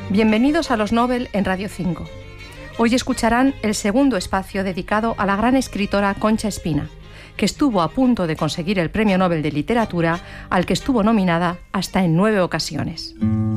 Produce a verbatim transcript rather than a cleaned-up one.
Bienvenidos a los Nobel en Radio cinco. Hoy escucharán el segundo espacio dedicado a la gran escritora Concha Espina, que estuvo a punto de conseguir el Premio Nobel de Literatura, al que estuvo nominada hasta en nueve ocasiones.